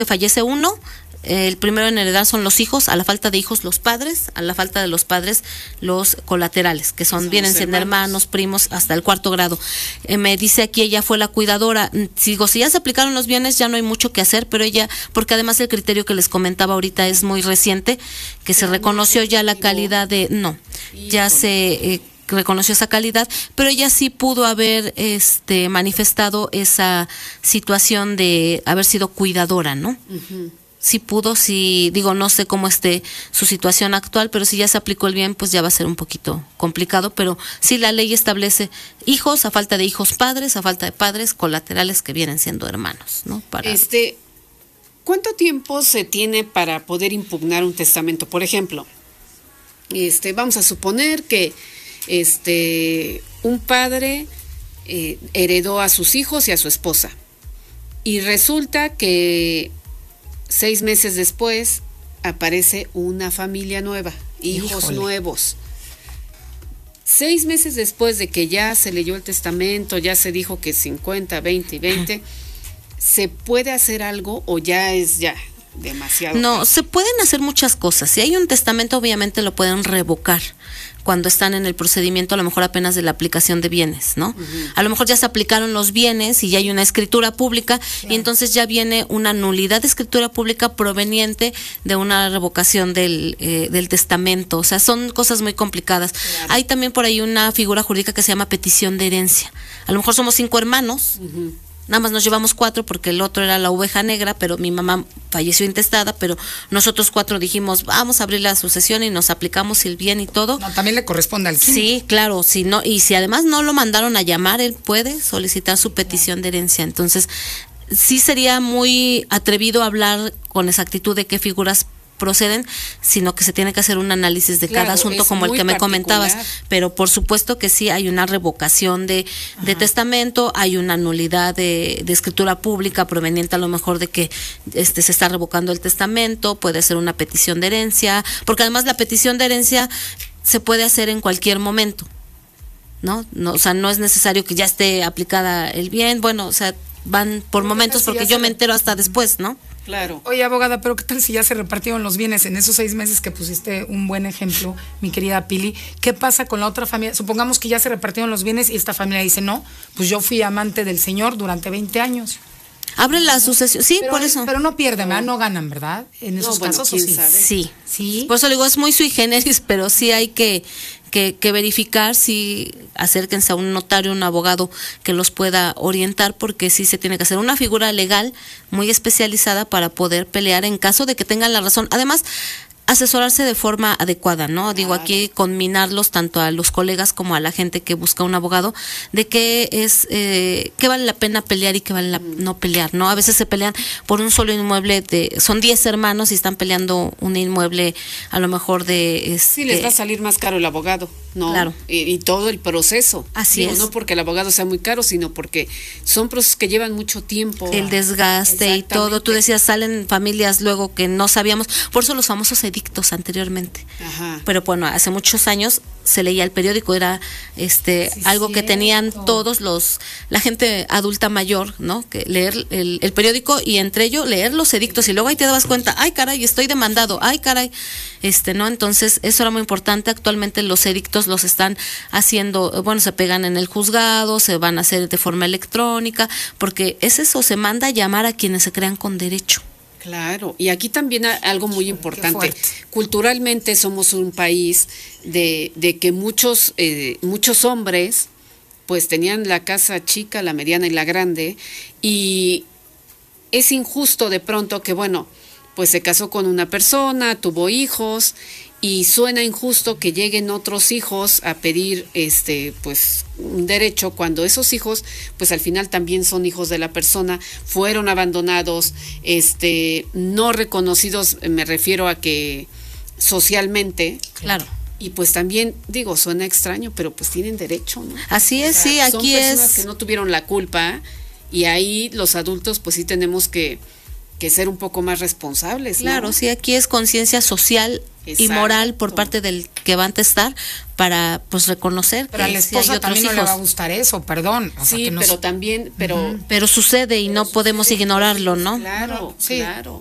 fallece uno, el primero en heredar son los hijos, a la falta de hijos los padres, a la falta de los padres los colaterales, que vienen siendo hermanos, primos, hasta el 4º grado. Me dice aquí, ella fue la cuidadora. Digo, si ya se aplicaron los bienes, ya no hay mucho que hacer, pero ella, porque además el criterio que les comentaba ahorita es muy reciente, que se reconoció ya la calidad de, ya se reconoció esa calidad, pero ella sí pudo haber manifestado esa situación de haber sido cuidadora, ¿no? Uh-huh. Sí pudo, sí, digo, no sé cómo esté su situación actual, pero si ya se aplicó el bien, pues ya va a ser un poquito complicado, pero sí la ley establece hijos, a falta de hijos padres, a falta de padres colaterales que vienen siendo hermanos, ¿no? ¿Cuánto tiempo se tiene para poder impugnar un testamento? Por ejemplo, vamos a suponer que un padre heredó a sus hijos y a su esposa, y resulta que 6 meses después aparece una familia nueva, hijos nuevos. 6 meses después de que ya se leyó el testamento, ya se dijo que 50, 20 y 20, ¿se puede hacer algo o ya es demasiado? No, se pueden hacer muchas cosas. Si hay un testamento, obviamente lo pueden revocar cuando están en el procedimiento, a lo mejor apenas de la aplicación de bienes, ¿no? Uh-huh. A lo mejor ya se aplicaron los bienes y ya hay una escritura pública, y entonces ya viene una nulidad de escritura pública proveniente de una revocación del testamento. O sea, son cosas muy complicadas. Claro. Hay también por ahí una figura jurídica que se llama petición de herencia. A lo mejor somos 5 hermanos, uh-huh. Nada más nos llevamos 4 porque el otro era la oveja negra, pero mi mamá falleció intestada, pero nosotros 4 dijimos, vamos a abrir la sucesión y nos aplicamos el bien y todo. No, también le corresponde al quinto. Sí, claro, si no, y si además no lo mandaron a llamar, él puede solicitar su petición de herencia. Entonces, sí sería muy atrevido hablar con exactitud de qué figuras proceden, sino que se tiene que hacer un análisis de cada asunto como el que me comentabas, pero por supuesto que sí hay una revocación de testamento, hay una nulidad de escritura pública proveniente a lo mejor de que se está revocando el testamento, puede ser una petición de herencia, porque además la petición de herencia se puede hacer en cualquier momento, ¿no? O sea, no es necesario que ya esté aplicada el bien, bueno, o sea, van por momentos porque yo me entero hasta después, ¿no? Claro. Oye, abogada, pero ¿qué tal si ya se repartieron los bienes en esos 6 meses que pusiste un buen ejemplo, mi querida Pili? ¿Qué pasa con la otra familia? Supongamos que ya se repartieron los bienes y esta familia dice, no, pues yo fui amante del señor durante 20 años. Abre la sucesión, sí, pero, por eso. Pero no pierden, ¿verdad? No ganan, ¿verdad? En esos casos, ¿o sí? Sí. Sí. Por eso le digo, es muy sui generis, pero sí hay que verificar, si acérquense a un notario, un abogado que los pueda orientar, porque sí se tiene que hacer una figura legal muy especializada para poder pelear en caso de que tengan la razón. Además, asesorarse de forma adecuada, ¿no? Claro. Digo, aquí conminarlos tanto a los colegas como a la gente que busca un abogado, de qué vale la pena pelear y qué vale no pelear, ¿no? A veces se pelean por un solo inmueble, son 10 hermanos y están peleando un inmueble a lo mejor de... Sí, les va a salir más caro el abogado, ¿no? Claro. Y todo el proceso. Así es. No porque el abogado sea muy caro, sino porque son procesos que llevan mucho tiempo. El desgaste y todo. Tú decías, salen familias luego que no sabíamos, por eso los famosos edictos anteriormente. Ajá. Pero bueno, hace muchos años se leía el periódico, era algo que tenían todos la gente adulta mayor, ¿no? Que leer el periódico y entre ellos leer los edictos, y luego ahí te dabas cuenta, ay caray, estoy demandado, ay caray, ¿no? Entonces eso era muy importante. Actualmente los edictos los están haciendo, bueno, se pegan en el juzgado, se van a hacer de forma electrónica, porque es eso, se manda a llamar a quienes se crean con derecho. Claro, y aquí también algo muy importante. Culturalmente somos un país de que muchos hombres pues tenían la casa chica, la mediana y la grande, y es injusto de pronto que, bueno, pues se casó con una persona, tuvo hijos, y suena injusto que lleguen otros hijos a pedir pues un derecho, cuando esos hijos pues al final también son hijos de la persona, fueron abandonados, no reconocidos, me refiero a que socialmente. Claro. Y pues también, digo, suena extraño, pero pues tienen derecho, ¿no? Así es, sí, aquí son personas que no tuvieron la culpa, y ahí los adultos pues sí tenemos que que ser un poco más responsables, ¿no? Claro, sí, aquí es conciencia social y moral por parte del que va a testar para pues reconocer pero que a la sí hay esposa otros también no le hijos. va a gustar eso, perdón. O sea, Sí, que no pero se- también, Pero sucede y no podemos ignorarlo, ¿no? Claro, Sí. claro.